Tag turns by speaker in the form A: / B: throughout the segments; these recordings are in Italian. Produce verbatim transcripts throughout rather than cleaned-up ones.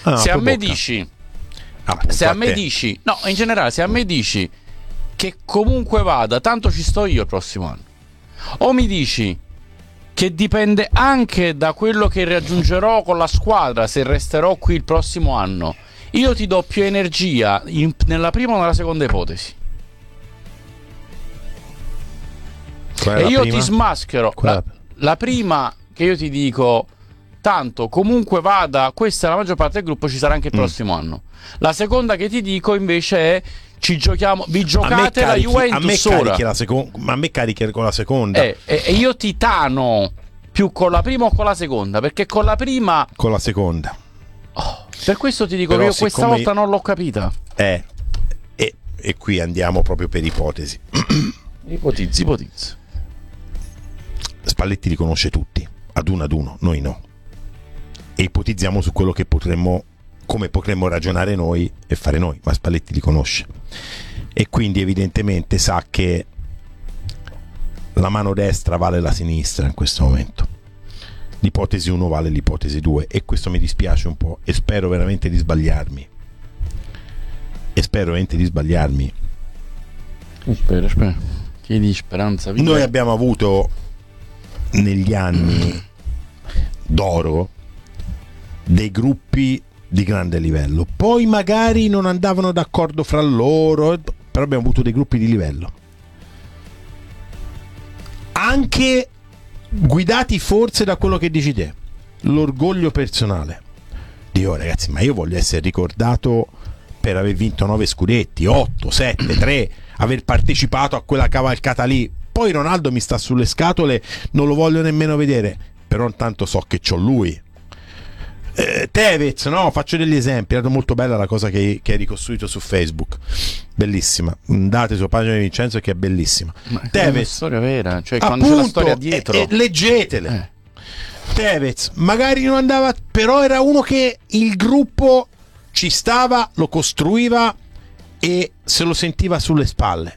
A: Ah,
B: se a me
A: bocca.
B: dici
A: Appunto,
B: se a
A: a
B: me
A: te.
B: dici no, in generale, se a me dici che comunque vada, tanto ci sto io il prossimo anno, o mi dici che dipende anche da quello che raggiungerò con la squadra se resterò qui il prossimo anno, io ti do più energia in, nella prima o nella seconda ipotesi.
A: Qual è
B: E
A: la
B: io
A: prima?
B: ti smaschero
A: Qual è
B: la,
A: la-
B: la prima, che io ti dico tanto comunque vada, questa è la maggior parte del gruppo, ci sarà anche il
A: Mm.
B: prossimo anno. La seconda che ti dico invece è ci giochiamo, vi
A: A me
B: giocate la
A: carichi, a me
B: Juventus ora.
A: carichi la seconda, ma a me carichi con la seconda,
B: Eh, e, e io ti tano più con la prima o con la seconda, perché con la prima
A: con la seconda.
B: oh, per questo ti dico
A: Però
B: che io questa
A: siccome-
B: volta non l'ho capita.
A: Eh, e, e qui andiamo proprio per ipotesi.
B: Ipotizzi, ipotizzi.
A: Spalletti li conosce tutti, ad uno ad uno, noi no. E ipotizziamo su quello che potremmo, come potremmo ragionare noi e fare noi, ma Spalletti li conosce. E quindi evidentemente sa che la mano destra vale la sinistra in questo momento. L'ipotesi uno vale l'ipotesi due, e questo mi dispiace un po', e spero veramente di sbagliarmi. E spero veramente di sbagliarmi.
B: Spera, spera. Chiedi speranza. Vita.
A: Noi abbiamo avuto negli anni d'oro dei gruppi di grande livello, poi magari non andavano d'accordo fra loro, però abbiamo avuto dei gruppi di livello, anche guidati forse da quello che dici te, l'orgoglio personale. Dio, ragazzi, ma io voglio essere ricordato per aver vinto nove scudetti, otto, sette, tre, aver partecipato a quella cavalcata lì. Poi Ronaldo mi sta sulle scatole, non lo voglio nemmeno vedere, però intanto so che c'ho lui. eh, Tevez, no? Faccio degli esempi. Era molto bella la cosa che, che hai ricostruito su Facebook, bellissima. Andate sulla pagina di Vincenzo che è bellissima.
B: Ma è una
A: Tevez,
B: storia vera, cioè quando c'è
A: appunto,
B: la storia dietro.
A: e, e leggetele.
B: Eh.
A: Tevez magari non andava, però era uno che il gruppo ci stava, lo costruiva e se lo sentiva sulle spalle.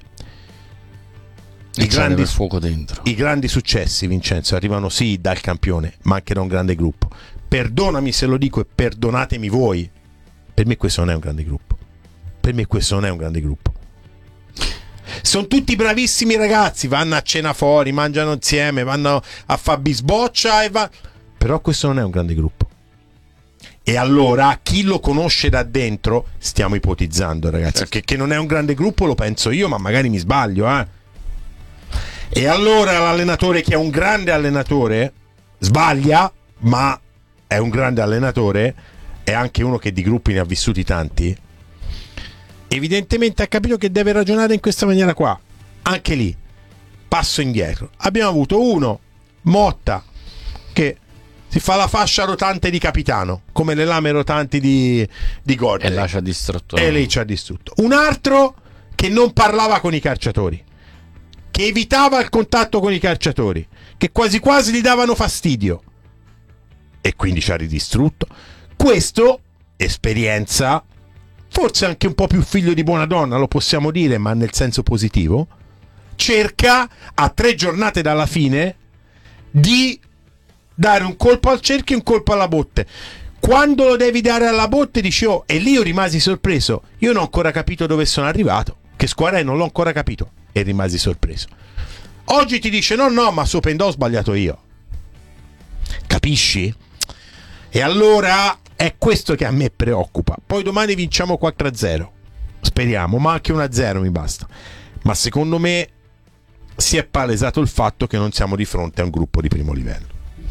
A: I grandi,
B: il fuoco dentro.
A: I grandi successi, Vincenzo, arrivano sì dal campione, ma anche da un grande gruppo. Perdonami se lo dico e perdonatemi voi, per me questo non è un grande gruppo. Per me questo non è un grande gruppo. Sono tutti bravissimi ragazzi, vanno a cena fuori, mangiano insieme, vanno a fare bisboccia e va... però questo non è un grande gruppo. E allora chi lo conosce da dentro, stiamo ipotizzando ragazzi,
B: certo.
A: che, che non è un grande gruppo, lo penso io, ma magari mi sbaglio, eh. E allora l'allenatore, che è un grande allenatore, sbaglia, ma è un grande allenatore, è anche uno che di gruppi ne ha vissuti tanti, evidentemente ha capito che deve ragionare in questa maniera qua. Anche lì passo indietro, abbiamo avuto uno, Motta, che si fa la fascia rotante di capitano, come le lame rotanti di, di Gordon,
B: E là ci ha distrutto.
A: e lì ci ha distrutto. Un altro che non parlava con i calciatori, che evitava il contatto con i calciatori, che quasi quasi gli davano fastidio, e quindi ci ha ridistrutto. Questo, esperienza, forse anche un po' più figlio di buona donna, lo possiamo dire, ma nel senso positivo, cerca a tre giornate dalla fine di dare un colpo al cerchio e un colpo alla botte. Quando lo devi dare alla botte dici oh, e lì io rimasi sorpreso, io non ho ancora capito dove sono arrivato, che squadra è, non l'ho ancora capito, e rimasi sorpreso. Oggi ti dice no no, ma Sopendò ho sbagliato io, capisci? E allora è questo che a me preoccupa. Poi domani vinciamo quattro a zero, speriamo, ma anche uno a zero mi basta, ma secondo me si è palesato il fatto che non siamo di fronte a un gruppo di primo livello.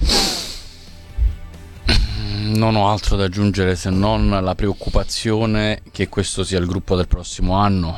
B: Non ho altro da aggiungere se non la preoccupazione che questo sia il gruppo del prossimo anno,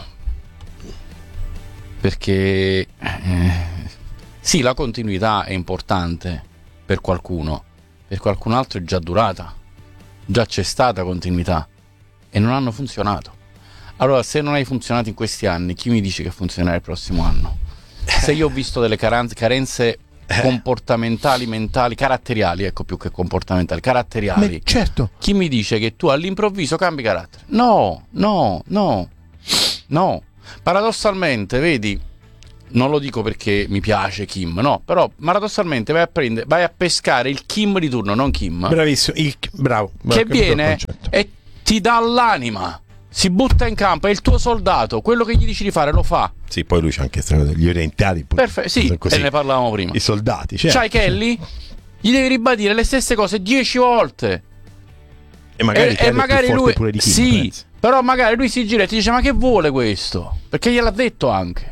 B: perché eh, sì, la continuità è importante per qualcuno, per qualcun altro è già durata, già c'è stata continuità e non hanno funzionato. Allora, se non hai funzionato in questi anni, chi mi dice che funzionerà il prossimo anno? Se io ho visto delle carenze, carenze comportamentali, mentali, caratteriali, ecco, più che comportamentali, caratteriali.
A: Ma certo.
B: Chi mi dice che tu all'improvviso cambi carattere? No, no, no, no. Paradossalmente, vedi, non lo dico perché mi piace Kim, no, però paradossalmente vai a prendere, vai a pescare il Kim di turno, non Kim.
A: Bravissimo, il, bravo.
B: Che
A: bravo,
B: viene e ti dà l'anima, si butta in campo, è il tuo soldato, quello che gli dici di fare lo fa.
A: Sì, poi lui c'ha anche gli orientali.
B: Perfetto, sì,
A: così.
B: E ne parlavamo prima.
A: I soldati, certo.
B: C'hai Kelly, gli devi ribadire le stesse cose dieci volte.
A: E magari,
B: e, e magari lui
A: pure di Kim,
B: sì,
A: penso.
B: Però magari lui si gira e ti dice: ma che vuole questo? Perché gliel'ha detto anche.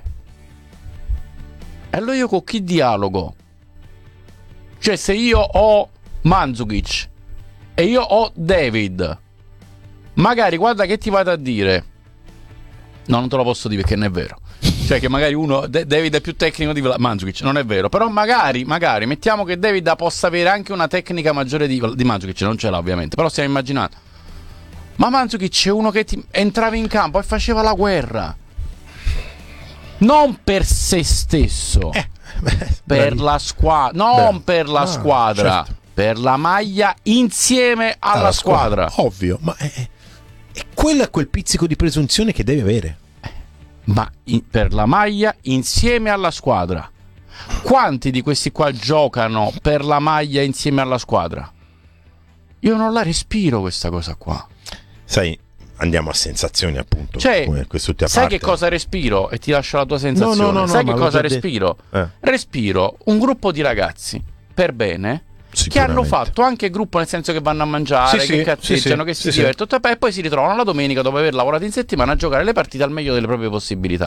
B: E allora io con chi dialogo? Cioè, se io ho Mandzukic e io ho David, magari guarda che ti vado a dire. No, non te lo posso dire perché non è vero. Cioè che magari uno David è più tecnico di Mandzukic, non è vero. Però magari, magari mettiamo che David possa avere anche una tecnica maggiore di, di Mandzukic. Non ce l'ha ovviamente, però stiamo immaginando. Ma Mandzukic è uno che ti entrava in campo e faceva la guerra, non per se stesso,
A: eh, beh,
B: per
A: bravi.
B: la squadra. Non beh, per la no, squadra, certo. Per la maglia insieme alla, alla squadra.
A: squadra. Ovvio, ma è, è quello è quel pizzico di presunzione che deve avere.
B: Ma in, per la maglia insieme alla squadra. Quanti di questi qua giocano per la maglia insieme alla squadra? Io non la respiro questa cosa qua.
A: Sai, andiamo a sensazioni appunto.
B: Cioè,
A: sai
B: parte. Che cosa respiro? E ti lascio la tua sensazione. No, no, no, sai no, che cosa respiro? Eh. Respiro un gruppo di ragazzi per bene che hanno fatto anche gruppo, nel senso che vanno a mangiare, sì, che sì, cazzeggiano, sì, che si sì, divertono sì. E poi si ritrovano la domenica dopo aver lavorato in settimana a giocare le partite al meglio delle proprie possibilità.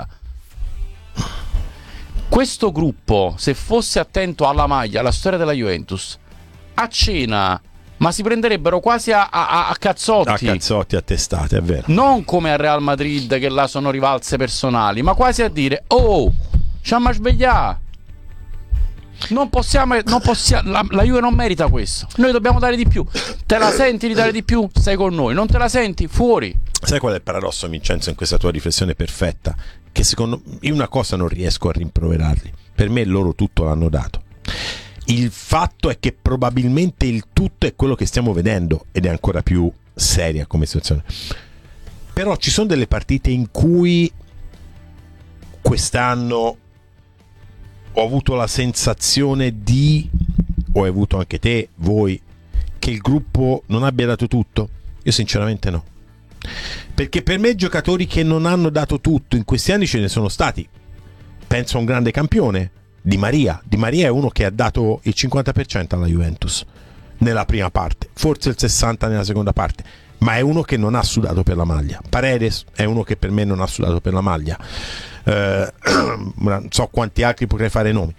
B: Questo gruppo, se fosse attento alla maglia, alla storia della Juventus, a cena, ma si prenderebbero quasi a, a, a cazzotti.
A: A cazzotti, a testate, è vero.
B: Non come a Real Madrid, che là sono rivalse personali, ma quasi a dire: oh, ciamo a svegliare. Non possiamo, non possiamo la, la Juve non merita questo. Noi dobbiamo dare di più. Te la senti di dare di più? Stai con noi. Non te la senti? Fuori.
A: Sai qual è il paradosso, Vincenzo, in questa tua riflessione perfetta? Che secondo me, io una cosa non riesco a rimproverarli. Per me loro tutto l'hanno dato. Il fatto è che probabilmente il tutto è quello che stiamo vedendo, ed è ancora più seria come situazione. Però ci sono delle partite in cui quest'anno ho avuto la sensazione di, o hai avuto anche te, voi, che il gruppo non abbia dato tutto? Io sinceramente no. Perché per me giocatori che non hanno dato tutto in questi anni ce ne sono stati. Penso a un grande campione, Di Maria. Di Maria è uno che ha dato il cinquanta per cento alla Juventus nella prima parte, forse il sessanta per cento nella seconda parte, ma è uno che non ha sudato per la maglia. Paredes è uno che per me non ha sudato per la maglia. Uh, non so quanti altri potrei fare nomi.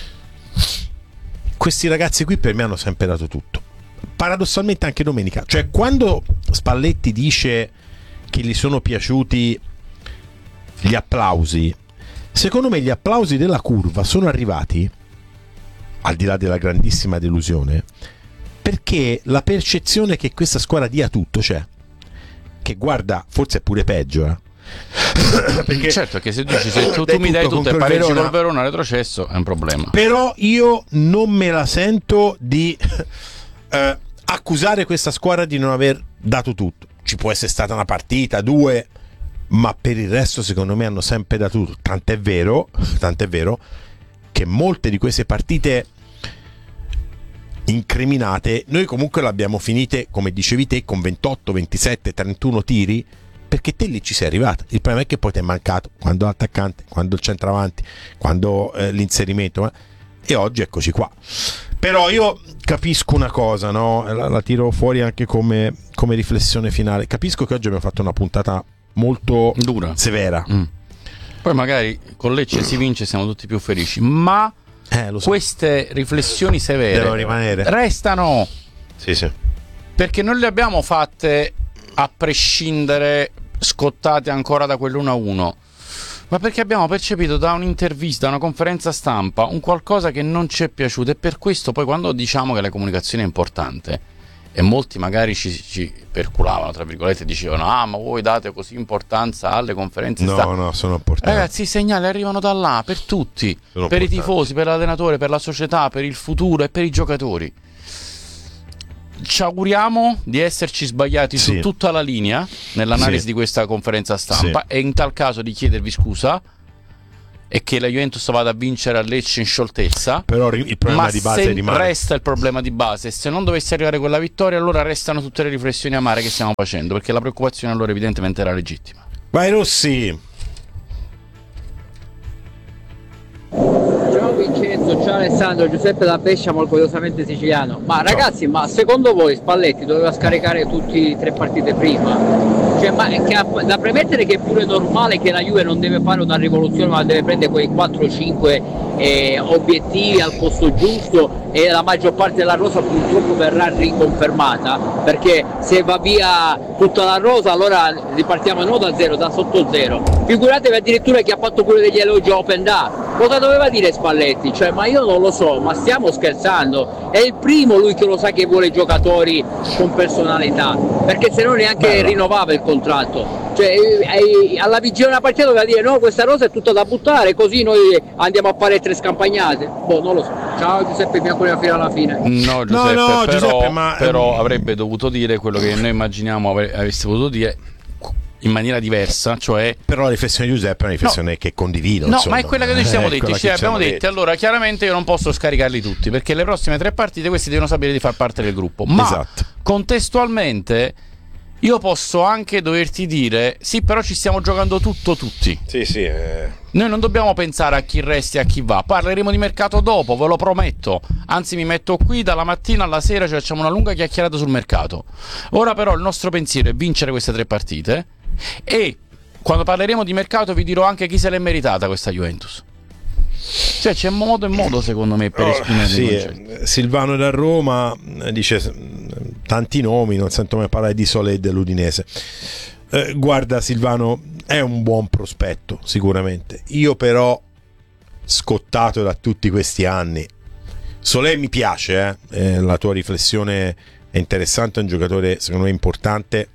A: Questi ragazzi qui per me hanno sempre dato tutto, paradossalmente anche domenica. Cioè, quando Spalletti dice che gli sono piaciuti gli applausi, secondo me gli applausi della curva sono arrivati, al di là della grandissima delusione, perché la percezione che questa squadra dia tutto c'è. Che guarda, forse è pure peggio, eh perché
B: certo che se dici se tu, tu mi dai tutto e pareggi col Verona retrocesso è un problema.
A: Però io non me la sento di eh, accusare questa squadra di non aver dato tutto. Ci può essere stata una partita, due, ma per il resto secondo me hanno sempre dato tutto. Tant'è vero, tant'è vero che molte di queste partite incriminate noi comunque le abbiamo finite, come dicevi te, con ventotto, ventisette, trentuno tiri, perché te lì ci sei arrivato. Il problema è che poi ti è mancato quando l'attaccante, quando il centravanti, quando eh, l'inserimento, eh, e oggi eccoci qua. Però io capisco una cosa, no? La, la tiro fuori anche come, come riflessione finale. Capisco che oggi abbiamo fatto una puntata molto
B: dura,
A: severa.
B: Mm. Poi magari con Lecce si vince, siamo tutti più felici, ma
A: eh, lo so.
B: Queste riflessioni severe
A: devono rimanere.
B: Restano.
A: Sì, sì.
B: Perché non le abbiamo fatte a prescindere, scottate ancora da quell'uno a uno, ma perché abbiamo percepito da un'intervista, da una conferenza stampa, un qualcosa che non ci è piaciuto. E per questo poi quando diciamo che la comunicazione è importante, e molti magari ci, ci perculavano, tra virgolette, e dicevano: ah, ma voi date così importanza alle conferenze stampa.
A: No, no, sono importanti.
B: Ragazzi, i segnali arrivano da là, per tutti, sono per importanti. I tifosi, per l'allenatore, per la società, per il futuro e per i giocatori. Ci auguriamo di esserci sbagliati sì. su tutta la linea nell'analisi sì. di questa conferenza stampa, sì. e in tal caso di chiedervi scusa, e che la Juventus vada a vincere a Lecce in scioltezza,
A: però il problema
B: ma
A: di base
B: se
A: rimane.
B: resta il problema di base, se non dovesse arrivare quella vittoria, allora restano tutte le riflessioni amare che stiamo facendo, perché la preoccupazione allora evidentemente era legittima.
A: Vai Rossi.
C: Ciao Vincenzo, ciao Alessandro, Giuseppe da Brescia, orgogliosamente siciliano. Ma ragazzi, ma secondo voi Spalletti doveva scaricare tutti e tre partite prima? Cioè, ma è che, da premettere che è pure normale che la Juve non deve fare una rivoluzione, ma deve prendere quei quattro cinque eh, obiettivi al posto giusto, e la maggior parte della rosa purtroppo verrà riconfermata, perché se va via tutta la rosa allora ripartiamo non da zero, da sotto zero. Figuratevi addirittura che ha fatto pure degli elogi open da. Cosa doveva dire Spalletti? Cioè, ma io non lo so, ma stiamo scherzando? È il primo lui che lo sa che vuole giocatori con personalità, perché se no neanche Beh, rinnovava il contratto. Cioè, eh, alla vigilia della partita doveva dire no, questa rosa è tutta da buttare, così noi andiamo a fare tre scampagnate. Boh, non lo so. Ciao Giuseppe Bianconero fino alla fine.
B: No Giuseppe,
A: no, no,
B: però,
A: Giuseppe ma...
B: però avrebbe dovuto dire quello che noi immaginiamo avesse potuto dire in maniera diversa, cioè.
A: Però la riflessione di Giuseppe è una riflessione no, che condivido.
B: No,
A: insomma.
B: ma è quella che noi siamo
A: eh,
B: detti. Cioè, abbiamo detto, detto, allora chiaramente io non posso scaricarli tutti, perché le prossime tre partite questi devono sapere di far parte del gruppo. Ma
A: esatto.
B: Contestualmente io posso anche doverti dire sì, però ci stiamo giocando tutto tutti.
A: Sì, sì. Eh.
B: Noi non dobbiamo pensare a chi resta e a chi va. Parleremo di mercato dopo, ve lo prometto. Anzi, mi metto qui dalla mattina alla sera, cioè facciamo una lunga chiacchierata sul mercato. Ora però il nostro pensiero è vincere queste tre partite, e quando parleremo di mercato vi dirò anche chi se l'è meritata questa Juventus. Cioè c'è modo e modo secondo me per esprimere
A: oh, sì, eh, Silvano da Roma dice tanti nomi, non sento mai parlare di Solé e dell'Udinese. Eh, guarda Silvano, è un buon prospetto sicuramente, io però scottato da tutti questi anni. Solé mi piace, eh? Eh, la tua riflessione è interessante, è un giocatore secondo me importante,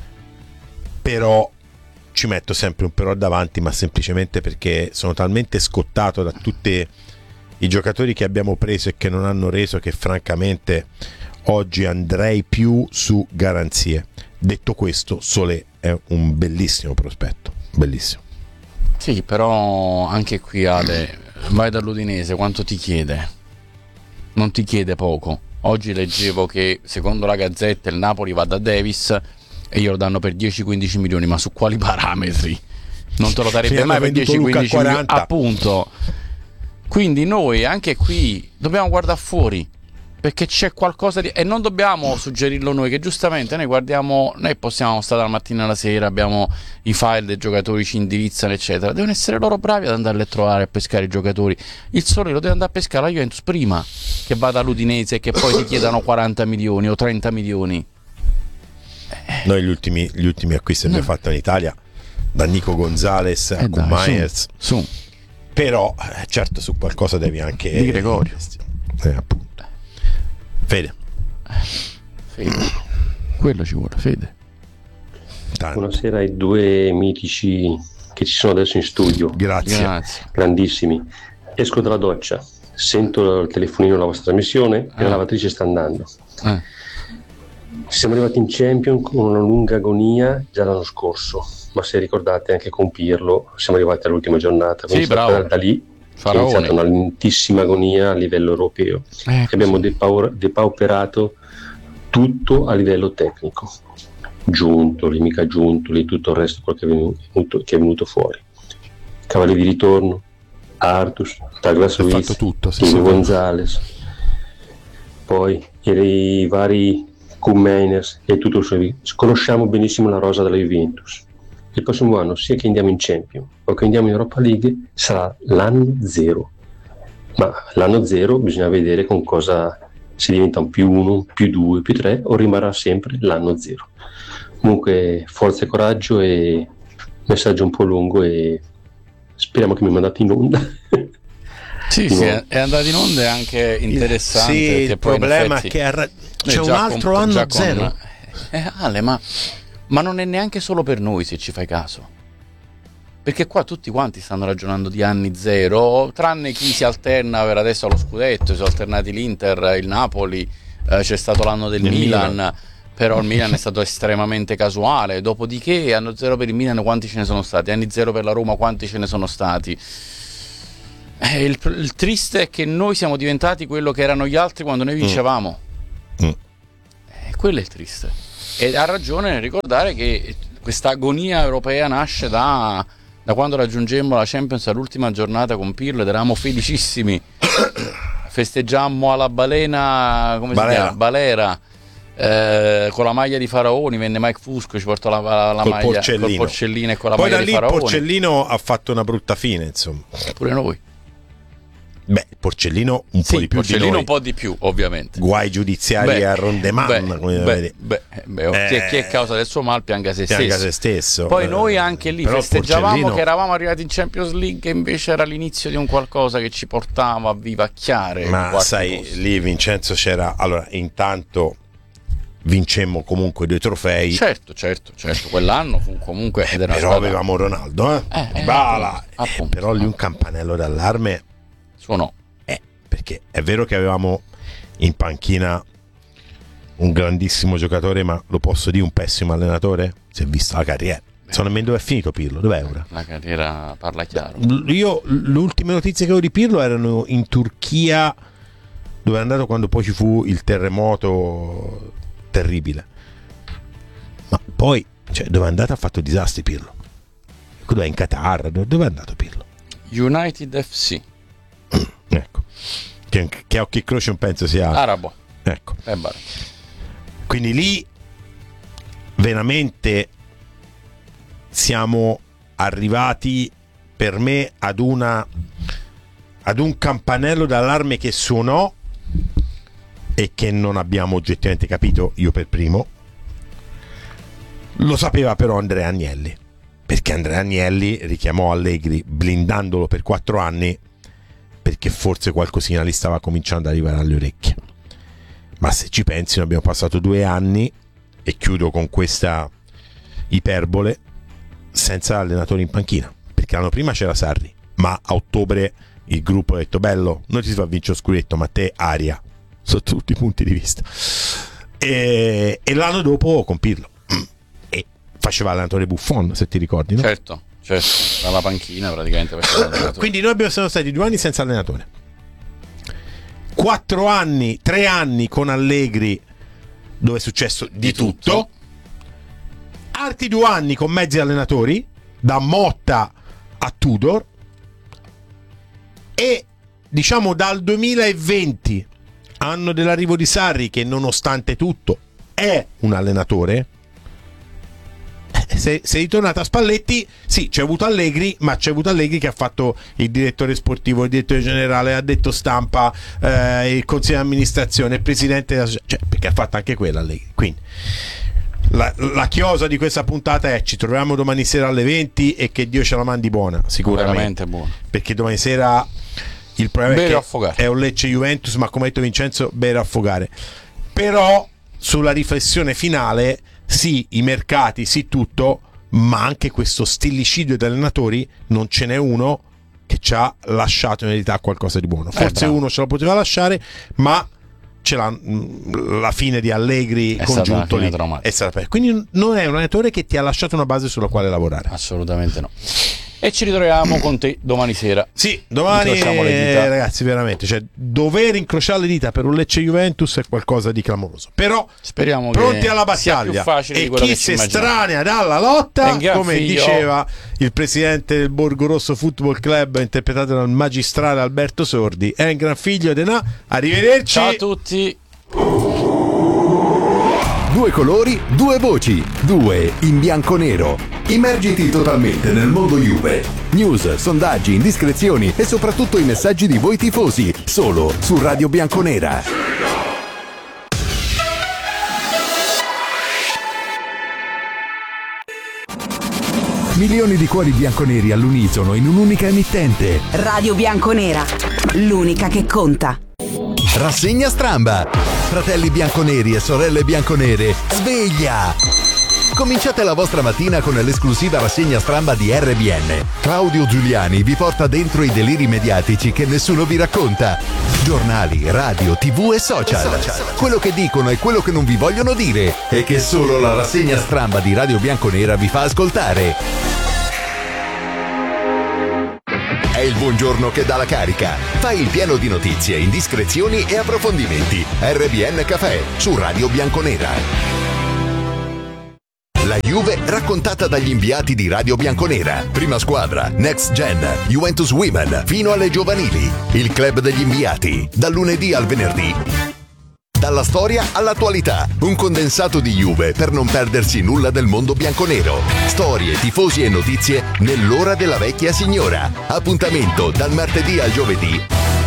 A: però ci metto sempre un però davanti, ma semplicemente perché sono talmente scottato da tutti i giocatori che abbiamo preso e che non hanno reso, che francamente oggi andrei più su garanzie. Detto questo, Solé è un bellissimo prospetto, bellissimo.
B: Sì, però anche qui Ale, vai dall'Udinese, quanto ti chiede? Non ti chiede poco. Oggi leggevo che secondo la Gazzetta il Napoli va da Davis e glielo danno per dieci quindici milioni, ma su quali parametri? Non te lo darebbe mai per dieci quindici milioni, appunto. Quindi noi anche qui dobbiamo guardare fuori, perché c'è qualcosa di... e non dobbiamo suggerirlo noi, che giustamente noi guardiamo, noi possiamo stare dalla mattina alla sera, abbiamo i file dei giocatori, ci indirizzano eccetera, devono essere loro bravi ad andarli a trovare, a pescare i giocatori. Il Sole lo deve andare a pescare la Juventus prima che vada all'Udinese e che poi ti chiedano quaranta milioni o trenta milioni.
A: Noi gli ultimi, gli ultimi acquisti che no. abbiamo fatto in Italia, da Nico Gonzalez a
B: eh
A: Koen Myers,
B: su, su.
A: Però eh, certo su qualcosa devi anche
B: di Gregorio
A: eh, appunto. Fede.
B: Fede quello ci vuole, Fede.
D: Tanto. Buonasera ai due mitici che ci sono adesso in studio.
A: Grazie,
B: Grazie.
D: Grandissimi. Esco dalla doccia, sento il telefonino della vostra trasmissione e
B: eh.
D: la lavatrice sta andando.
B: eh.
D: Siamo arrivati in Champions con una lunga agonia già l'anno scorso, ma se ricordate anche con Pirlo siamo arrivati all'ultima giornata, quindi
B: sì, bravo.
D: da lì
B: Faraone.
D: è iniziata una lentissima agonia a livello europeo,
B: eh,
D: che abbiamo depaur- depauperato tutto a livello tecnico, Giuntoli, mica Giuntoli, tutto il resto quello che è venuto, che è venuto fuori, cavalli di ritorno, Artus, Douglas Luiz, Tino Gonzalez, poi i vari Koeman e tutto il suo. Conosciamo benissimo la rosa della Juventus. Il prossimo anno, sia che andiamo in Champions o che andiamo in Europa League, sarà l'anno zero. Ma l'anno zero bisogna vedere con cosa si diventa un più uno, più due, più tre, o rimarrà sempre l'anno zero. Comunque forza e coraggio, e messaggio un po' lungo e speriamo che mi mandate in onda.
B: Sì, sì, è andato in onda, è anche interessante.
A: Sì, il problema è che arra- c'è un altro con, anno zero. Con,
B: eh, Ale, ma, ma non è neanche solo per noi, se ci fai caso. Perché qua tutti quanti stanno ragionando di anni zero, tranne chi si alterna per adesso allo scudetto, si sono alternati l'Inter, il Napoli, eh, c'è stato l'anno del Milan, Milan, però il Milan è stato estremamente casuale. Dopodiché anno zero per il Milan quanti ce ne sono stati? Anni zero per la Roma quanti ce ne sono stati? Eh, il, il triste è che noi siamo diventati quello che erano gli altri quando noi vincevamo.
A: Mm.
B: Eh, quello è il triste. E ha ragione nel ricordare che questa agonia europea nasce da, da quando raggiungemmo la Champions all'ultima giornata con Pirlo ed eravamo felicissimi. Festeggiammo alla balena, come
A: Balera.
B: si chiama? Balera. Eh, con la maglia di Faraoni, venne Mike Fusco, ci portò la, la, la
A: Col
B: maglia
A: Porcellino.
B: col Porcellino e con la
A: Poi
B: maglia
A: da
B: di
A: lì il
B: Faraoni.
A: Porcellino ha fatto una brutta fine, insomma.
B: Pure noi.
A: Beh, il Porcellino un
B: Sì,
A: po' di più
B: Porcellino
A: di noi.
B: un po' di più, ovviamente.
A: Guai giudiziari
B: Beh,
A: a Rondeman,
B: beh,
A: come
B: beh,
A: vedi.
B: beh, beh, oh, chi, è, chi è causa del suo mal pianga se
A: Pianga
B: stesso.
A: se stesso.
B: Poi
A: Eh,
B: noi anche lì
A: però il
B: festeggiavamo
A: Porcellino-
B: che eravamo arrivati in Champions League e invece era l'inizio di un qualcosa che ci portava a vivacchiare.
A: Ma
B: qualche
A: sai,
B: cosa.
A: lì Vincenzo c'era. Allora, intanto vincemmo comunque due trofei.
B: Certo, certo, certo, quell'anno fu comunque ed era una
A: Però
B: squadra-
A: avevamo Ronaldo, eh?
B: Eh, eh,
A: Bala.
B: appunto, appunto.
A: Eh, però lì un campanello d'allarme.
B: suonò.
A: Eh, perché è vero che avevamo in panchina un grandissimo giocatore, ma lo posso dire un pessimo allenatore? Si è vista la carriera. So nemmeno dove è finito Pirlo, dov'è ora?
B: La carriera parla chiaro.
A: Io le ultime notizie che avevo di Pirlo erano in Turchia, dove è andato quando poi ci fu il terremoto terribile. Ma poi, cioè, dove è andato ha fatto disastri Pirlo. Dove è in Qatar? Dove è andato Pirlo?
B: United F C.
A: Ecco. Che, che a occhi e croce non penso sia.
B: Arabo.
A: Ecco.
B: Eh, beh.
A: Quindi lì veramente siamo arrivati per me ad una ad un campanello d'allarme che suonò e che non abbiamo oggettivamente capito, io per primo. Lo sapeva però Andrea Agnelli, perché Andrea Agnelli richiamò Allegri blindandolo per quattro anni, perché forse qualcosina gli stava cominciando ad arrivare alle orecchie. Ma se ci pensi, noi abbiamo passato due anni, e chiudo con questa iperbole, senza allenatore in panchina, perché l'anno prima c'era Sarri, ma a ottobre il gruppo ha detto: bello, noi ti si fa vincere lo scudetto, ma te aria, sotto tutti i punti di vista. E, e l'anno dopo con Pirlo, e faceva allenatore Buffon, se ti ricordi, no?
B: Certo, certo, dalla panchina praticamente faceva l'allenatore.
A: Quindi noi abbiamo siamo stati due anni senza allenatore, quattro anni, tre anni con Allegri dove è successo di,
B: Di
A: tutto.
B: tutto.
A: Altri due anni con mezzi allenatori, da Motta a Tudor, e diciamo dal duemilaventi, anno dell'arrivo di Sarri, che nonostante tutto è un allenatore. Se sei ritornato a Spalletti, sì, c'è avuto Allegri, ma c'è avuto Allegri che ha fatto il direttore sportivo, il direttore generale, ha detto stampa, eh, il consiglio di amministrazione, il presidente della società, cioè, perché ha fatto anche quello Allegri. Quindi la, la chiosa di questa puntata è: ci troviamo domani sera alle venti e che Dio ce la mandi buona, sicuramente.
B: Veramente buono.
A: Perché domani sera il problema
B: Bere
A: è
B: o
A: che
B: affogare.
A: è un Lecce Juventus, ma come ha detto Vincenzo, bere o affogare. Però sulla riflessione finale, sì, i mercati, sì, tutto, ma anche questo stillicidio di allenatori, non ce n'è uno che ci ha lasciato in verità qualcosa di buono. Forse
B: Eh,
A: uno ce lo poteva lasciare, ma ce l'ha, la fine di Allegri
B: È stata
A: congiunto
B: una fine
A: lì
B: traumatica.
A: è stata per- quindi non è un allenatore che ti ha lasciato una base sulla quale lavorare.
B: Assolutamente no. E ci ritroviamo con te domani sera.
A: Sì, domani,
B: Incrociamo le dita.
A: eh, ragazzi, veramente, cioè, dover incrociare le dita per un Lecce Juventus è qualcosa di clamoroso. Però
B: Speriamo
A: pronti
B: che
A: alla
B: sia
A: battaglia,
B: più facile
A: e
B: di quello
A: chi
B: che ci
A: si
B: immaginiamo.
A: estranea dalla
B: È
A: lotta,
B: un gran
A: come
B: figlio.
A: diceva il presidente del Borgo Rosso Football Club, interpretato dal magistrale Alberto Sordi, è un gran figlio di na. Arrivederci.
B: Ciao a tutti.
E: Due colori, due voci, due in bianco-nero. Immergiti totalmente nel mondo Juve. News, sondaggi, indiscrezioni e soprattutto i messaggi di voi tifosi, solo su Radio Bianconera. Milioni di cuori bianconeri all'unisono in un'unica emittente.
F: Radio Bianconera, l'unica che conta.
E: Rassegna stramba. Fratelli bianconeri e sorelle bianconere, sveglia! Cominciate la vostra mattina con l'esclusiva rassegna stramba di R B N. Claudio Giuliani vi porta dentro i deliri mediatici che nessuno vi racconta. Giornali, radio, tv e social. Quello che dicono e quello che non vi vogliono dire e che solo la rassegna stramba di Radio Bianconera vi fa ascoltare. il buongiorno che dà la carica. Fai il pieno di notizie, indiscrezioni e approfondimenti. R B N Café su Radio Bianconera. La Juve raccontata dagli inviati di Radio Bianconera. Prima squadra, Next Gen, Juventus Women, fino alle giovanili. Il club degli inviati, dal lunedì al venerdì. Dalla storia all'attualità, un condensato di Juve per non perdersi nulla del mondo bianconero. Storie, tifosi e notizie nell'ora della vecchia signora. Appuntamento dal martedì al giovedì.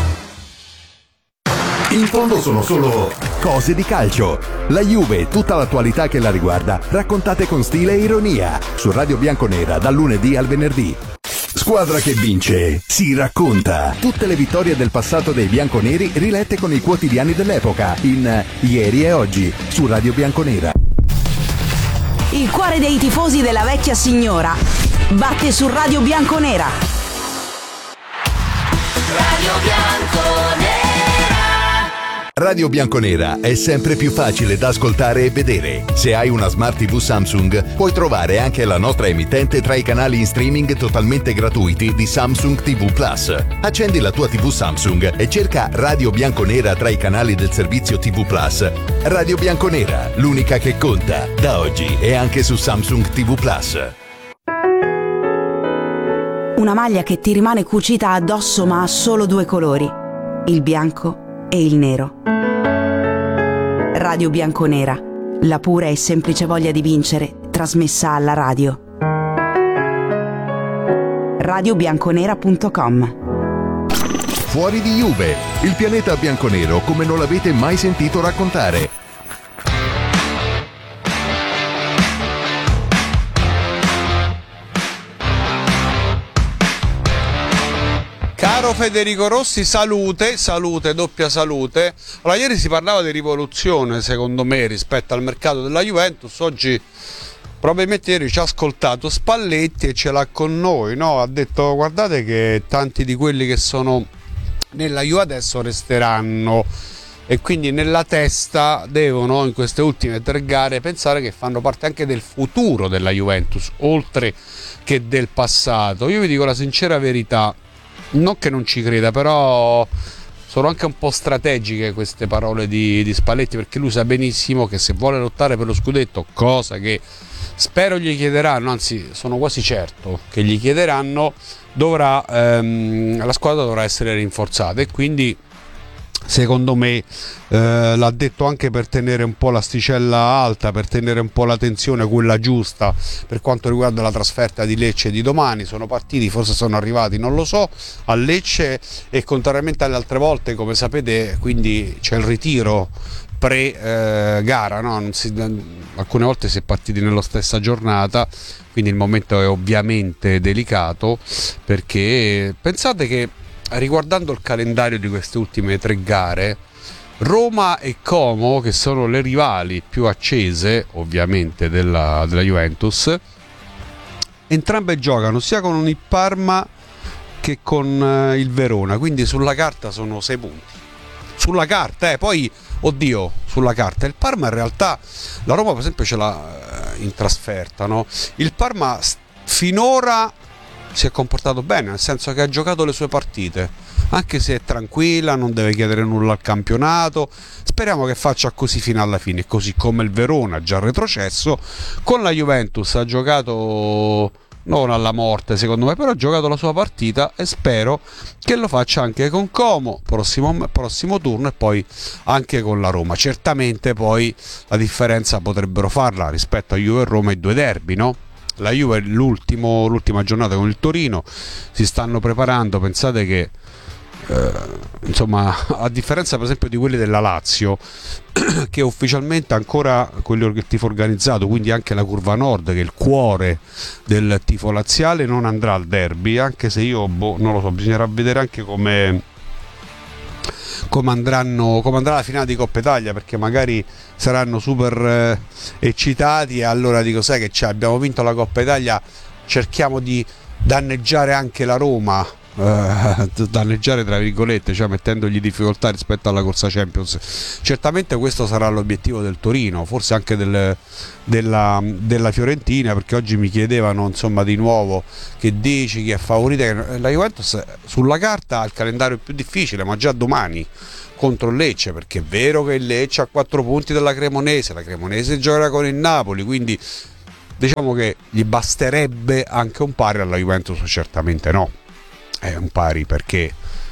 E: In fondo sono solo cose di calcio. La Juve e tutta l'attualità che la riguarda, raccontate con stile e ironia, su Radio Bianconera dal lunedì al venerdì. Squadra che vince si racconta. Tutte le vittorie del passato dei bianconeri rilette con i quotidiani dell'epoca in Ieri e Oggi su Radio Bianconera.
F: Il cuore dei tifosi della vecchia signora batte su Radio Bianconera.
G: Radio Bianconera.
E: Radio Bianconera è sempre più facile da ascoltare e vedere. Se hai una Smart tivù Samsung, puoi trovare anche la nostra emittente tra i canali in streaming totalmente gratuiti di Samsung tivù Plus. Accendi la tua tivù Samsung e cerca Radio Bianconera tra i canali del servizio tivù Plus. Radio Bianconera, l'unica che conta, da oggi e anche su Samsung tivù Plus.
F: Una maglia che ti rimane cucita addosso ma ha solo due colori, il bianco e il nero. Radio Bianconera, la pura e semplice voglia di vincere, trasmessa alla radio. radio bianconera punto com.
E: Fuori di Juve, il pianeta bianconero come non l'avete mai sentito raccontare.
H: Caro Federico Rossi, salute, salute, doppia salute. Allora, ieri si parlava di rivoluzione, secondo me, rispetto al mercato della Juventus. Oggi, probabilmente ieri ci ha ascoltato Spalletti e ce l'ha con noi, no? Ha detto, guardate che tanti di quelli che sono nella Juve adesso resteranno. E quindi nella testa devono, in queste ultime tre gare, pensare che fanno parte anche del futuro della Juventus, oltre che del passato. Io vi dico la sincera verità. Non che non ci creda, però sono anche un po' strategiche queste parole di, di Spalletti, perché lui sa benissimo che se vuole lottare per lo scudetto, cosa che spero gli chiederanno, anzi sono quasi certo che gli chiederanno, dovrà, ehm, la squadra dovrà essere rinforzata e quindi secondo me eh, l'ha detto anche per tenere un po' l'asticella alta, per tenere un po' la tensione, quella giusta, per quanto riguarda la trasferta di Lecce di domani. Sono partiti, forse sono arrivati, non lo so, a Lecce, e contrariamente alle altre volte, come sapete, quindi c'è il ritiro pre-gara, eh, no? Non si, alcune volte si è partiti nella stessa giornata, quindi il momento è ovviamente delicato, perché pensate che riguardando il calendario di queste ultime tre gare, Roma e Como, che sono le rivali più accese ovviamente della, della Juventus, entrambe giocano sia con il Parma che con il Verona, quindi sulla carta sono sei punti. Sulla carta, eh, poi, oddio, sulla carta. Il Parma in realtà, la Roma per esempio ce l'ha in trasferta, no? Il Parma finora si è comportato bene, nel senso che ha giocato le sue partite, anche se è tranquilla, non deve chiedere nulla al campionato. Speriamo che faccia così fino alla fine, così come il Verona, già retrocesso. Con la Juventus ha giocato non alla morte secondo me, però ha giocato la sua partita e spero che lo faccia anche con Como prossimo, prossimo turno, e poi anche con la Roma. Certamente poi la differenza potrebbero farla rispetto a Juve e Roma, i due derby, no? La Juve l'ultimo, l'ultima giornata con il Torino, si stanno preparando, pensate che eh, insomma, a differenza per esempio di quelli della Lazio che ufficialmente ancora quelli del tifo organizzato, quindi anche la Curva Nord, che è il cuore del tifo laziale, non andrà al derby, anche se io boh, non lo so, bisognerà vedere anche come come andranno, come andrà la finale di Coppa Italia, perché magari saranno super eh, eccitati, e allora dico, sai che c'è, abbiamo vinto la Coppa Italia, cerchiamo di danneggiare anche la Roma eh, danneggiare tra virgolette, cioè mettendogli difficoltà rispetto alla corsa Champions. Certamente questo sarà l'obiettivo del Torino, forse anche del, della, della Fiorentina, perché oggi mi chiedevano insomma di nuovo che dici, chi è favorita. La Juventus sulla carta ha il calendario più difficile, ma già domani contro il Lecce, perché è vero che il Lecce ha quattro punti dalla Cremonese, la Cremonese giocherà con il Napoli, quindi diciamo che gli basterebbe anche un pari. Alla Juventus certamente no, è un pari perché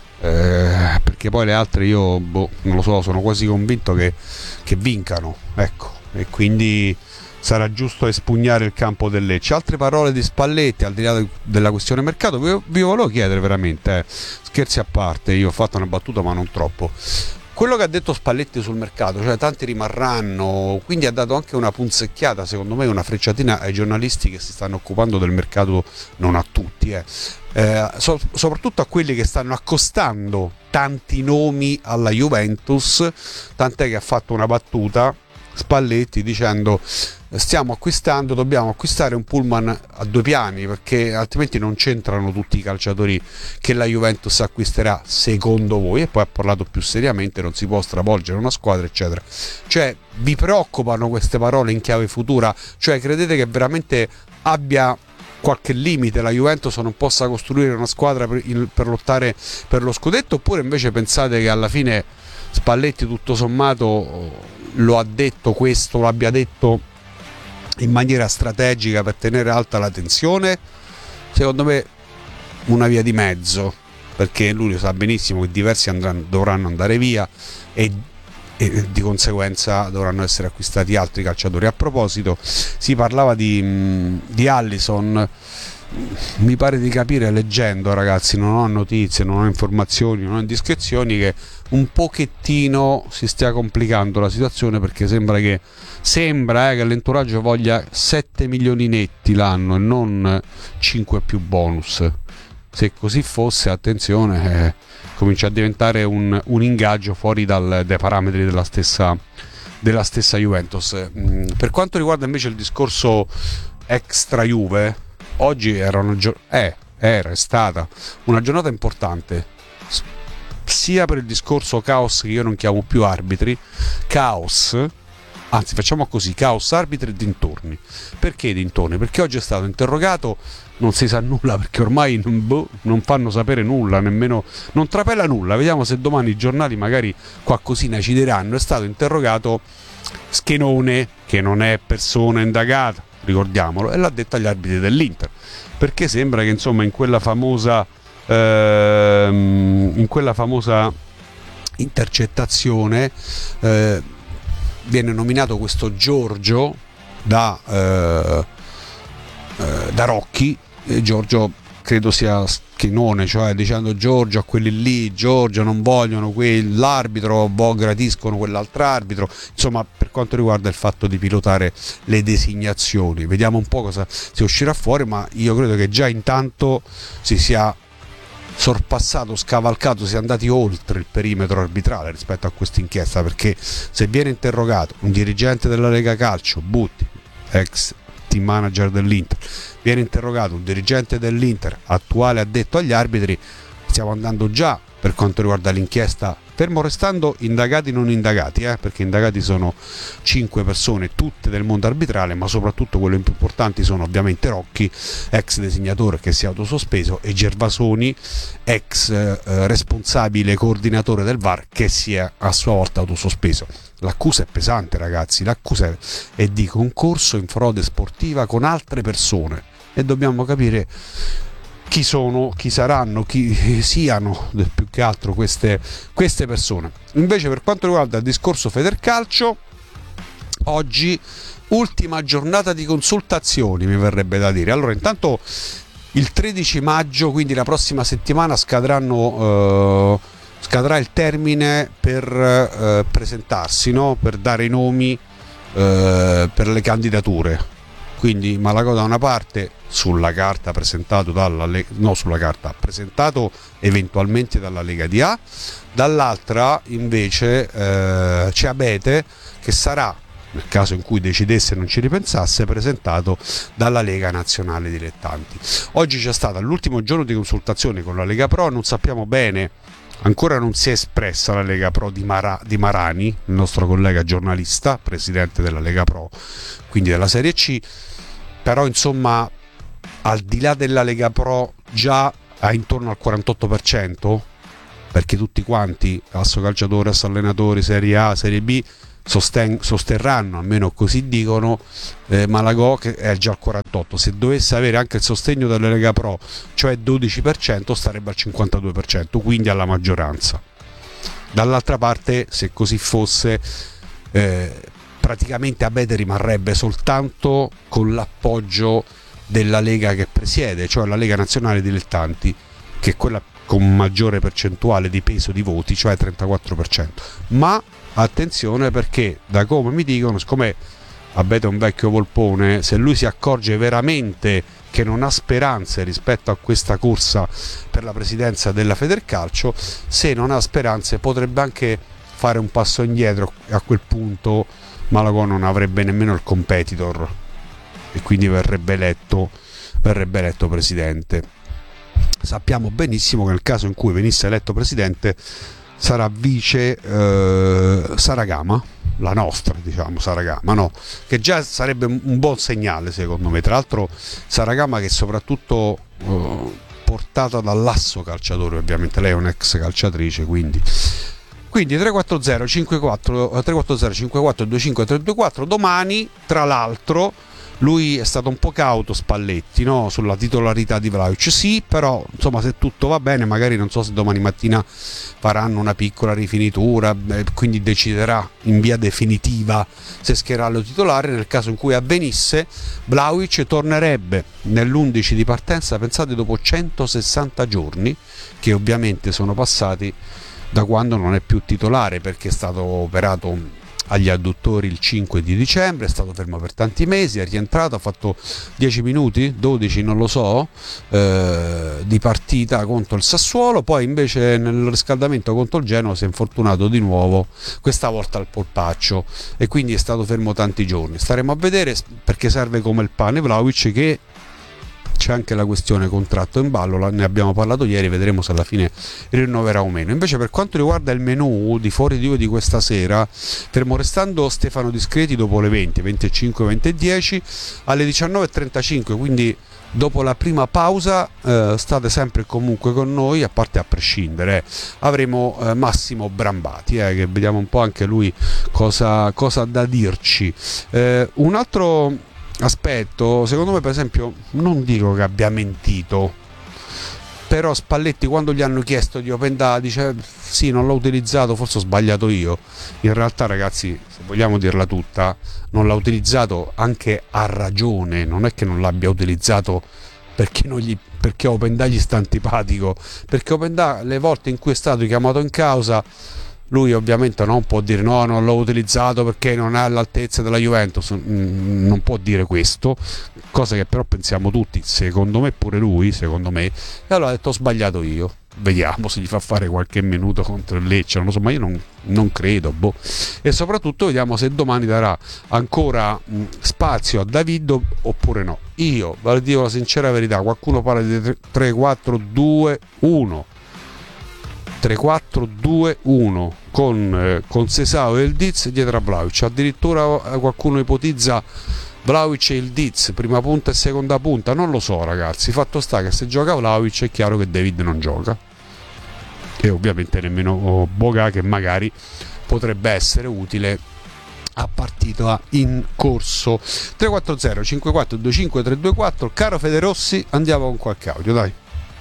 H: eh, perché poi le altre io boh, non lo so, sono quasi convinto che, che vincano, ecco, e quindi sarà giusto espugnare il campo del Lecce. Altre parole di Spalletti al di là della questione mercato? Vi, vi volevo chiedere veramente, eh, scherzi a parte, io ho fatto una battuta ma non troppo, quello che ha detto Spalletti sul mercato, cioè tanti rimarranno, quindi ha dato anche una punzecchiata, secondo me una frecciatina ai giornalisti che si stanno occupando del mercato, non a tutti, eh. Eh, so, soprattutto a quelli che stanno accostando tanti nomi alla Juventus, tant'è che ha fatto una battuta Spalletti dicendo: stiamo acquistando, dobbiamo acquistare un pullman a due piani, perché altrimenti non c'entrano tutti i calciatori che la Juventus acquisterà secondo voi. E poi ha parlato più seriamente: non si può stravolgere una squadra, eccetera. Cioè, vi preoccupano queste parole in chiave futura? Cioè, credete che veramente abbia qualche limite la Juventus, non possa costruire una squadra per, il, per lottare per lo scudetto? Oppure invece pensate che alla fine Spalletti tutto sommato lo ha detto questo, lo abbia detto in maniera strategica per tenere alta la tensione? Secondo me una via di mezzo, perché lui sa benissimo che diversi andranno, dovranno andare via e, e di conseguenza dovranno essere acquistati altri calciatori. A proposito, si parlava di, di Alisson. Mi pare di capire, leggendo, ragazzi, non ho notizie, non ho informazioni, non ho indiscrezioni, che un pochettino si stia complicando la situazione, perché sembra che sembra eh, che l'entourage voglia sette milioni netti l'anno e non cinque più bonus. Se così fosse, attenzione, eh, comincia a diventare un, un ingaggio fuori dal, dai parametri della stessa, della stessa Juventus. Mm, per quanto riguarda invece il discorso extra Juve, oggi era una gio- eh, era è stata una giornata importante, sia per il discorso caos, che io non chiamo più arbitri, caos, anzi facciamo così, caos, arbitri e dintorni. Perché dintorni? Perché oggi è stato interrogato, non si sa nulla, perché ormai non, boh, non fanno sapere nulla, nemmeno, non trapela nulla. Vediamo se domani i giornali magari qualcosina ci diranno. È stato interrogato Schenone, che non è persona indagata, ricordiamolo, e l'ha detto agli arbitri dell'Inter, perché sembra che insomma in quella famosa ehm, in quella famosa intercettazione eh, viene nominato questo Giorgio da, eh, eh, da Rocchi. e Giorgio credo sia Schenone, cioè dicendo Giorgio a quelli lì, Giorgio non vogliono quell'arbitro, boh, gradiscono quell'altro arbitro, insomma, per quanto riguarda il fatto di pilotare le designazioni. Vediamo un po' cosa si uscirà fuori, ma io credo che già intanto si sia sorpassato, scavalcato, si è andati oltre il perimetro arbitrale rispetto a questa inchiesta, perché se viene interrogato un dirigente della Lega Calcio, Butti, ex team manager dell'Inter, viene interrogato un dirigente dell'Inter, attuale addetto agli arbitri, stiamo andando già, per quanto riguarda l'inchiesta, fermo restando indagati non indagati, eh, perché indagati sono cinque persone, tutte del mondo arbitrale, ma soprattutto quelle più importanti sono ovviamente Rocchi, ex designatore che si è autosospeso, e Gervasoni, ex eh, responsabile coordinatore del V A R, che si è a sua volta autosospeso. L'accusa è pesante, ragazzi, l'accusa è di concorso in frode sportiva con altre persone, e dobbiamo capire chi sono, chi saranno, chi siano più che altro queste, queste persone. Invece, per quanto riguarda il discorso Federcalcio, oggi ultima giornata di consultazioni, mi verrebbe da dire. Allora, intanto il tredici maggio, quindi la prossima settimana, scadranno eh, scadrà il termine per eh, presentarsi, no? Per dare i nomi eh, per le candidature. Quindi Malagò da una parte, sulla carta presentato dalla Lega, no sulla carta presentato eventualmente dalla Lega di A, dall'altra invece eh, c'è Abete, che sarà nel caso in cui decidesse e non ci ripensasse, presentato dalla Lega Nazionale Dilettanti. Oggi c'è stata l'ultimo giorno di consultazione con la Lega Pro, non sappiamo bene, ancora non si è espressa la Lega Pro di, Mara, di Marani, il nostro collega giornalista, presidente della Lega Pro, quindi della Serie C, però insomma al di là della Lega Pro già a intorno al quarantotto per cento, perché tutti quanti, asso calciatori, asso allenatori, Serie A, Serie B, sosten- sosterranno, almeno così dicono, eh, Malagò, che è già al quarantotto. Se dovesse avere anche il sostegno della Lega Pro, cioè dodici per cento, starebbe al cinquantadue per cento, quindi alla maggioranza. Dall'altra parte, se così fosse, eh, praticamente Abete rimarrebbe soltanto con l'appoggio della Lega che presiede, cioè la Lega Nazionale Dilettanti, che è quella con maggiore percentuale di peso di voti, cioè trentaquattro per cento. Ma attenzione, perché da come mi dicono, siccome Abete è un vecchio volpone, se lui si accorge veramente che non ha speranze rispetto a questa corsa per la presidenza della Federcalcio, se non ha speranze potrebbe anche fare un passo indietro. A quel punto Malagò non avrebbe nemmeno il competitor e quindi verrebbe eletto, verrebbe eletto presidente. Sappiamo benissimo che nel caso in cui venisse eletto presidente sarà vice eh, Saragama, la nostra, diciamo, Saragama, no? Che già sarebbe un buon segnale secondo me. Tra l'altro Saragama, che è soprattutto eh, portata dall'asso calciatore, ovviamente lei è un'ex calciatrice, quindi quindi tre quattro zero cinque quattro tre quattro zero cinque quattro due cinque tre due quattro. Domani, tra l'altro, lui è stato un po' cauto, Spalletti, no? Sulla titolarità di Vlahovic. Sì, però insomma, se tutto va bene, magari non so se domani mattina faranno una piccola rifinitura, eh, quindi deciderà in via definitiva se schierarlo titolare. Nel caso in cui avvenisse, Vlahovic tornerebbe nell'undici di partenza, pensate, dopo centosessanta giorni, che ovviamente sono passati da quando non è più titolare, perché è stato operato agli adduttori il cinque di dicembre, è stato fermo per tanti mesi, è rientrato, ha fatto dieci minuti, dodici non lo so, eh, di partita contro il Sassuolo, poi invece nel riscaldamento contro il Genoa si è infortunato di nuovo, questa volta al polpaccio, e quindi è stato fermo tanti giorni. Staremo a vedere, perché serve come il pane Vlahovic, che c'è anche la questione contratto in ballo, ne abbiamo parlato ieri, vedremo se alla fine rinnoverà o meno. Invece per quanto riguarda il menù di Fuori Dio di questa sera, fermo restando Stefano Discreti dopo le venti, venticinque, venti e dieci, alle diciannove e trentacinque, quindi dopo la prima pausa, eh, state sempre e comunque con noi, a parte a prescindere, avremo eh, Massimo Brambati, eh, che vediamo un po' anche lui cosa, cosa ha da dirci. Eh, un altro aspetto, secondo me, per esempio, non dico che abbia mentito, però Spalletti, quando gli hanno chiesto di Open Data, dice sì, non l'ho utilizzato, forse ho sbagliato io. In realtà, ragazzi, se vogliamo dirla tutta, non l'ha utilizzato anche a ragione, non è che non l'abbia utilizzato perché, non gli, perché Open Data gli sta antipatico, perché Open Data, le volte in cui è stato chiamato in causa, lui ovviamente non può dire no, non l'ho utilizzato perché non è all'altezza della Juventus, non può dire questo, cosa che però pensiamo tutti, secondo me pure lui, secondo me, e allora ha detto ho sbagliato io. Vediamo se gli fa fare qualche minuto contro il Lecce, non lo so, ma io non, non credo, boh. E soprattutto vediamo se domani darà ancora mh, spazio a Davido oppure no. Io, ve lo dico la sincera verità, qualcuno parla di tre quattro due uno tre quattro due uno con, eh, con Sesao e il Diz dietro a Vlahovic, addirittura qualcuno ipotizza Vlahovic e il Diz prima punta e seconda punta, non lo so ragazzi, fatto sta che se gioca Vlahovic è chiaro che David non gioca, e ovviamente nemmeno Boga, che magari potrebbe essere utile a partita in corso. Tre quattro zero cinque quattro due cinque tre due quattro. Caro Federossi, andiamo con qualche audio, dai.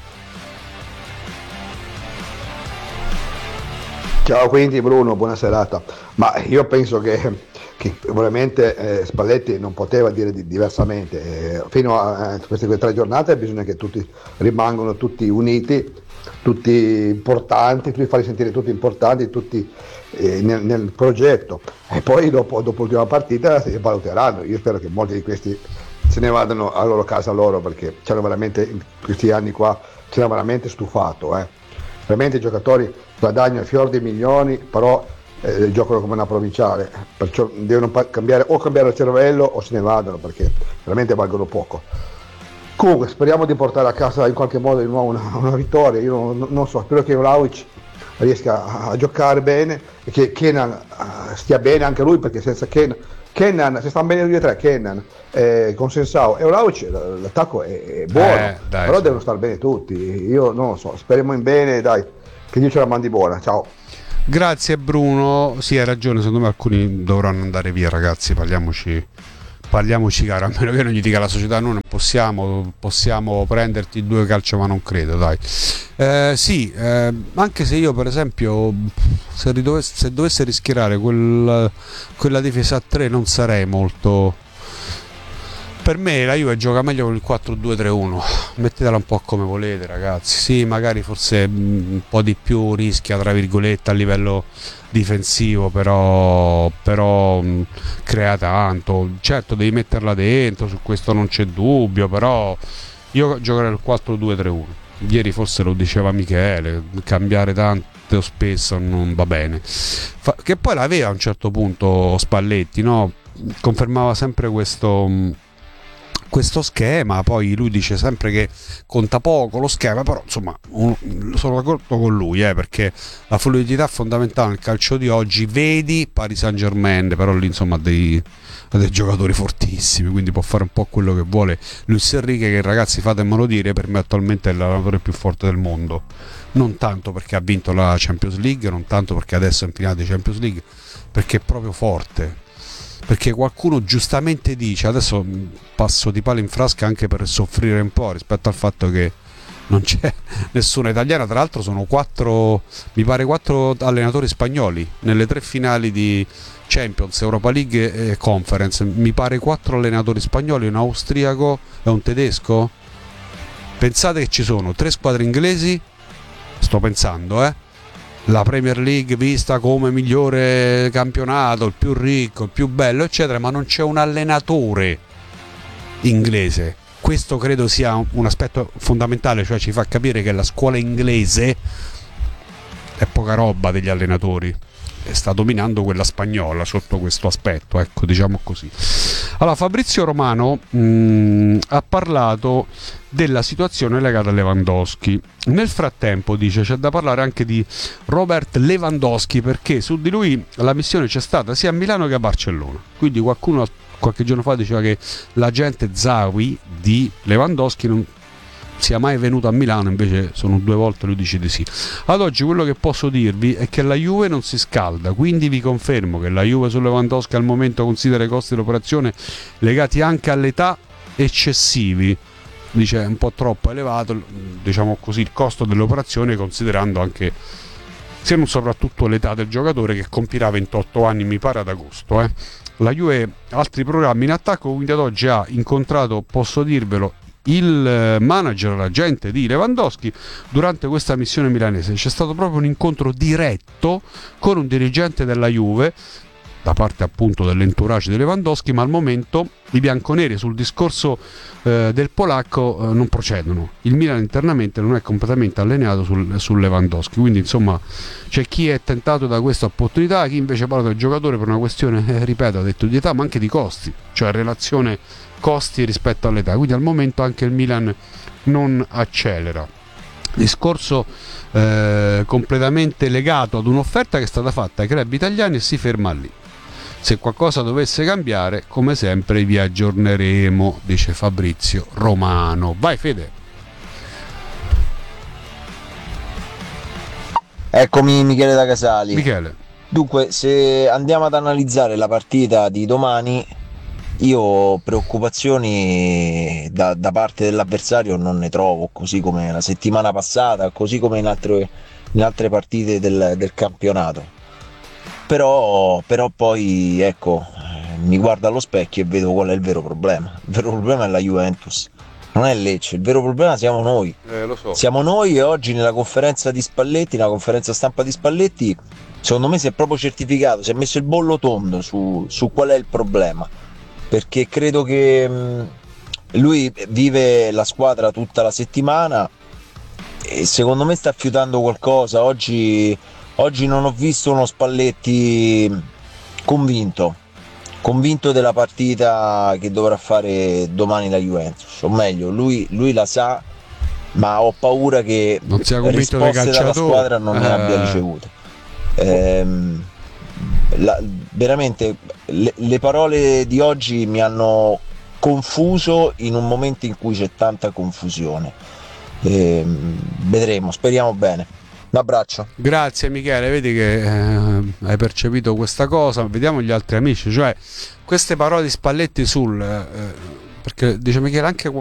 I: Ciao, quindi Bruno, buona serata. Ma io penso che, che veramente eh, Spalletti non poteva dire di, diversamente. Eh, fino a eh, queste tre giornate bisogna che tutti rimangano tutti uniti, tutti importanti, tutti farli sentire tutti importanti, tutti eh, nel, nel progetto. E poi dopo, dopo l'ultima partita si valuteranno. Io spero che molti di questi se ne vadano a loro casa loro, perché c'erano veramente in questi anni qua, c'era veramente stufato. Eh. Veramente i giocatori guadagnano fior di milioni, però eh, giocano come una provinciale, perciò devono pa- cambiare o cambiare il cervello o se ne vadano, perché veramente valgono poco. Comunque speriamo di portare a casa in qualche modo di nuovo una, una vittoria. Io non, non so, spero che Vlahovic riesca a, a giocare bene e che Kenan uh, stia bene anche lui, perché senza Kenan, Kenan se stanno bene lui e tre, Kenan, eh, con Sensao e Vlahovic l'attacco è, è buono,
H: eh, dai,
I: però
H: sì.
I: devono stare bene tutti. Io non lo so, speriamo in bene, dai, che Dio ce la mandi buona. Ciao.
H: Grazie Bruno, sì hai ragione, secondo me alcuni dovranno andare via, ragazzi, parliamoci parliamoci caro, a meno che non gli dica la società noi non possiamo possiamo prenderti due calcio, ma non credo, dai. Eh, sì, eh, anche se io per esempio se, ridovesse, se dovesse rischiarare quel, quella difesa a tre non sarei molto. Per me la Juve gioca meglio con il quattro due tre uno, mettetela un po' come volete, ragazzi. Sì, magari forse un po' di più rischia, tra virgolette, a livello difensivo, però, però mh, crea tanto. Certo devi metterla dentro, su questo non c'è dubbio, però io giocherei il quattro due tre uno. Ieri forse lo diceva Michele, cambiare tanto spesso non va bene. Fa, che poi l'aveva a un certo punto Spalletti, no? Confermava sempre questo... Mh, questo schema, poi lui dice sempre che conta poco lo schema, però insomma un, sono d'accordo con lui, eh, perché la fluidità è fondamentale nel calcio di oggi. Vedi Paris Saint-Germain, però lì insomma ha dei, ha dei giocatori fortissimi, quindi può fare un po' quello che vuole. Luis Enrique, che ragazzi fatemelo dire, per me attualmente è l'allenatore più forte del mondo, non tanto perché ha vinto la Champions League, non tanto perché adesso è in finale di Champions League, perché è proprio forte. Perché qualcuno giustamente dice, adesso passo di palo in frasca anche per soffrire un po' rispetto al fatto che non c'è nessuna italiana, tra l'altro sono quattro, mi pare quattro allenatori spagnoli nelle tre finali di Champions, Europa League e Conference, mi pare quattro allenatori spagnoli, un austriaco e un tedesco. Pensate che ci sono tre squadre inglesi, sto pensando, eh la Premier League vista come migliore campionato, il più ricco, il più bello, eccetera, ma non c'è un allenatore inglese. Questo credo sia un aspetto fondamentale, cioè ci fa capire che la scuola inglese è poca roba degli allenatori, e sta dominando quella spagnola sotto questo aspetto, ecco, diciamo così. Allora Fabrizio Romano mh, ha parlato della situazione legata a Lewandowski. Nel frattempo dice c'è da parlare anche di Robert Lewandowski, perché su di lui la missione c'è stata sia a Milano che a Barcellona. Quindi qualcuno qualche giorno fa diceva che l'agente Zawi di Lewandowski non sia mai venuto a Milano, invece sono due volte, lui dice di sì. Ad oggi quello che posso dirvi è che la Juve non si scalda, quindi vi confermo che la Juve su Lewandowski al momento considera i costi dell'operazione legati anche all'età eccessivi, dice un po' troppo elevato, diciamo così, il costo dell'operazione, considerando anche se non soprattutto l'età del giocatore, che compirà ventotto anni mi pare ad agosto. eh. La Juve ha altri programmi in attacco, quindi ad oggi ha incontrato, posso dirvelo, il manager, l'agente di Lewandowski durante questa missione milanese. C'è stato proprio un incontro diretto con un dirigente della Juve da parte appunto dell'entourage di Lewandowski, ma al momento i bianconeri sul discorso eh, del polacco eh, non procedono. Il Milan internamente non è completamente allineato sul, sul Lewandowski, quindi insomma c'è chi è tentato da questa opportunità, chi invece parla del giocatore per una questione, eh, ripeto, ha detto di età, ma anche di costi, cioè relazione costi rispetto all'età, quindi al momento anche il Milan non accelera. Discorso eh, completamente legato ad un'offerta che è stata fatta ai club italiani e si ferma lì. Se qualcosa dovesse cambiare, come sempre vi aggiorneremo, dice Fabrizio Romano. Vai Fede.
J: Eccomi Michele da Casali.
H: Michele.
J: Dunque, se andiamo ad analizzare la partita di domani, io preoccupazioni da, da parte dell'avversario non ne trovo, così come la settimana passata, così come in altre, in altre partite del, del campionato. Però, però poi ecco, mi guardo allo specchio e vedo qual è il vero problema. Il vero problema è la Juventus, non è Lecce, il vero problema siamo noi.
H: Eh, lo so.
J: Siamo noi, e oggi nella conferenza di Spalletti, nella conferenza stampa di Spalletti, secondo me si è proprio certificato, si è messo il bollo tondo su, su qual è il problema. Perché credo che mh, lui vive la squadra tutta la settimana e secondo me sta fiutando qualcosa. Oggi Oggi non ho visto uno Spalletti convinto, convinto della partita che dovrà fare domani la Juventus, o meglio, lui, lui la sa, ma ho paura che
H: non sia convinto dei
J: risposte dalla
H: calciatori.
J: squadra non ne
H: Eh.
J: abbia ricevute. Ehm, la- veramente le, le parole di oggi mi hanno confuso in un momento in cui c'è tanta confusione. Ehm, vedremo, speriamo bene. Un abbraccio.
H: Grazie Michele, vedi che eh, hai percepito questa cosa. Vediamo gli altri amici, cioè queste parole di Spalletti sul eh, perché dice Michele anche